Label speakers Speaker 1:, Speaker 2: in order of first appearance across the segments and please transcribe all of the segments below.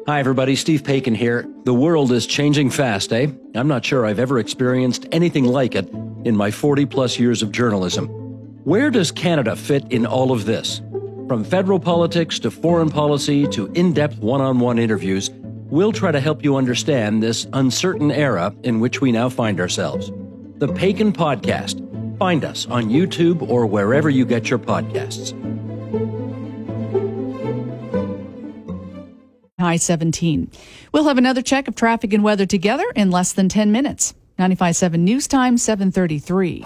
Speaker 1: Hi, everybody. Steve Paikin here. The world is changing fast, eh? I'm not sure I've ever experienced anything like it in my 40-plus years of journalism. Where does Canada fit in all of this? From federal politics to foreign policy to in-depth one-on-one interviews, we'll try to help you understand this uncertain era in which we now find ourselves. The Paikin Podcast. Find us on YouTube or wherever you get your podcasts.
Speaker 2: High 17. We'll have another check of traffic and weather together in less than 10 minutes. 95.7 News Time, 7:33.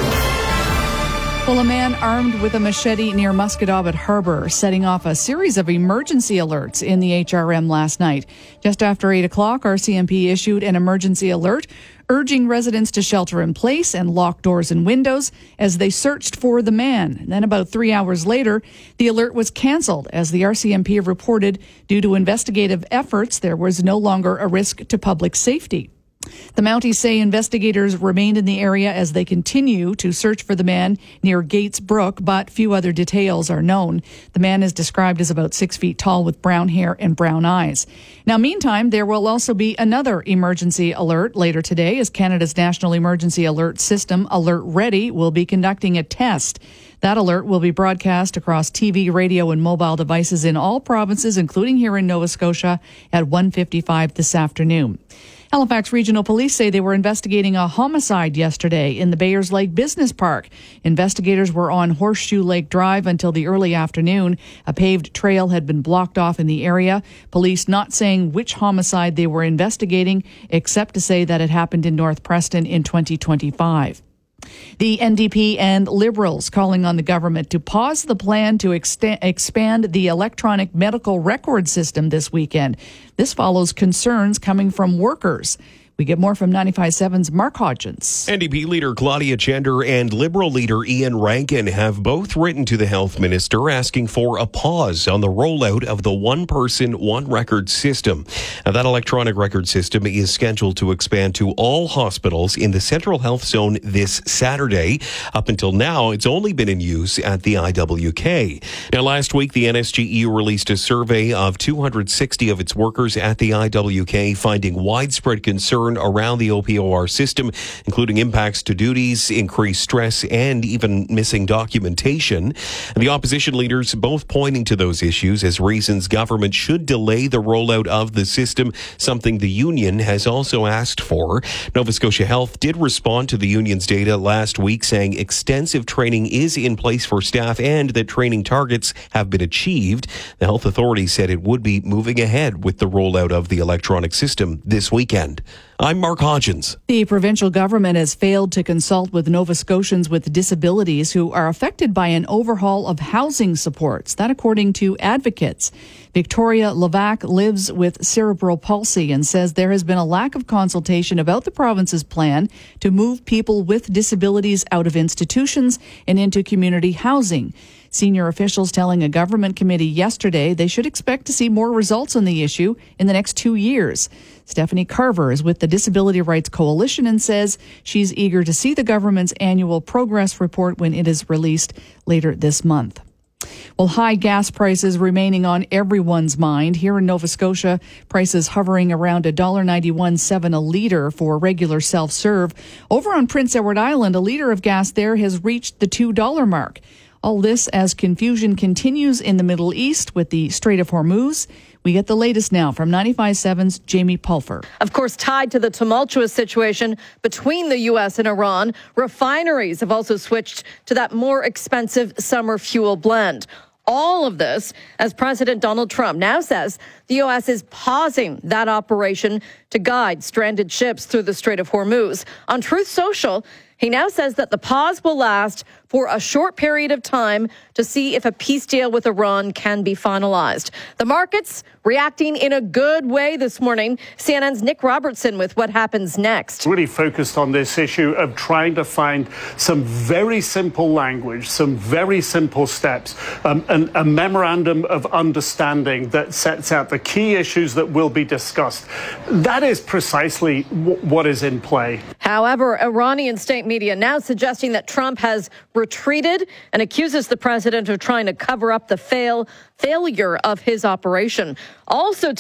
Speaker 2: Well, a man armed with a machete near Musquodoboit Harbour setting off a series of emergency alerts in the HRM last night. Just after 8 o'clock, RCMP issued an emergency alert urging residents to shelter in place and lock doors and windows as they searched for the man. And then about 3 hours later, the alert was cancelled as the RCMP reported due to investigative efforts, there was no longer a risk to public safety. The Mounties say investigators remained in the area as they continue to search for the man near Gates Brook, but few other details are known. The man is described as about 6 feet tall with brown hair and brown eyes. Now, meantime, there will also be another emergency alert later today as Canada's National Emergency Alert System, Alert Ready, will be conducting a test. That alert will be broadcast across TV, radio, and mobile devices in all provinces, including here in Nova Scotia, at 1:55 this afternoon. Halifax Regional Police say they were investigating a homicide yesterday in the Bayers Lake Business Park. Investigators were on Horseshoe Lake Drive until the early afternoon. A paved trail had been blocked off in the area. Police not saying which homicide they were investigating, except to say that it happened in North Preston in 2025. The NDP and Liberals calling on the government to pause the plan to expand the electronic medical record system this weekend. This follows concerns coming from workers. We get more from 95.7's Mark Hodgins.
Speaker 3: NDP leader Claudia Gender and Liberal leader Ian Rankin have both written to the health minister asking for a pause on the rollout of the one-person, one-record system. Now, that electronic record system is scheduled to expand to all hospitals in the Central Health Zone this Saturday. Up until now, it's only been in use at the IWK. Now, last week, the NSGE released a survey of 260 of its workers at the IWK, finding widespread concern around the OPOR system, including impacts to duties, increased stress, and even missing documentation. And the opposition leaders both pointing to those issues as reasons government should delay the rollout of the system, something the union has also asked for. Nova Scotia Health did respond to the union's data last week, saying extensive training is in place for staff and that training targets have been achieved. The health authority said it would be moving ahead with the rollout of the electronic system this weekend. I'm Mark Hodgins.
Speaker 2: The provincial government has failed to consult with Nova Scotians with disabilities who are affected by an overhaul of housing supports. That according to advocates. Victoria Levac lives with cerebral palsy and says there has been a lack of consultation about the province's plan to move people with disabilities out of institutions and into community housing. Senior officials telling a government committee yesterday they should expect to see more results on the issue in the next 2 years. Stephanie Carver is with the Disability Rights Coalition and says she's eager to see the government's annual progress report when it is released later this month. Well, high gas prices remaining on everyone's mind. Here in Nova Scotia, prices hovering around $1.91.7 a litre for regular self-serve. Over on Prince Edward Island, a litre of gas there has reached the $2 mark. All this as confusion continues in the Middle East with the Strait of Hormuz. We get the latest now from 95.7's Jamie Pulfer.
Speaker 4: Of course, tied to the tumultuous situation between the U.S. and Iran, refineries have also switched to that more expensive summer fuel blend. All of this as President Donald Trump now says the U.S. is pausing that operation to guide stranded ships through the Strait of Hormuz. On Truth Social, he now says that the pause will last for a short period of time to see if a peace deal with Iran can be finalized. The markets reacting in a good way this morning. CNN's Nick Robertson with what happens next.
Speaker 5: Really focused on this issue of trying to find some very simple language, some very simple steps, a memorandum of understanding that sets out the key issues that will be discussed. That is precisely what is in play.
Speaker 4: However, Iranian state media now suggesting that Trump has retreated and accuses the president of trying to cover up the failure of his operation. Also